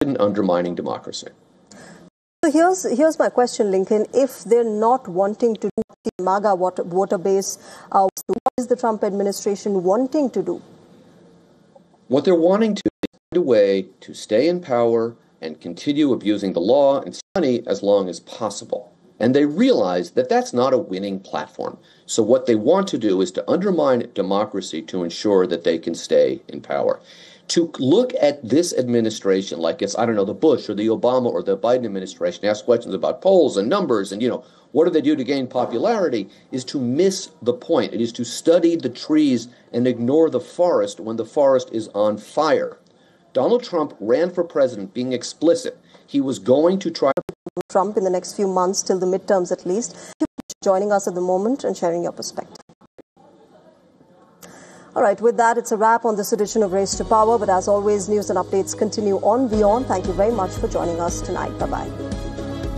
in undermining democracy. So here's my question, Lincoln. If they're not wanting to do the MAGA voter base, what is the Trump administration wanting to do? What they're wanting to do is find a way to stay in power and continue abusing the law and money as long as possible. And they realize that that's not a winning platform. So what they want to do is to undermine democracy to ensure that they can stay in power. To look at this administration like it's, I don't know, the Bush or the Obama or the Biden administration, ask questions about polls and numbers and, what do they do to gain popularity, is to miss the point. It is to study the trees and ignore the forest when the forest is on fire. Donald Trump ran for president being explicit. He was going to try Trump in the next few months, till the midterms at least. Thank you for joining us at the moment and sharing your perspective. All right, with that, it's a wrap on this edition of Race to Power. But as always, news and updates continue on WION. Thank you very much for joining us tonight. Bye-bye.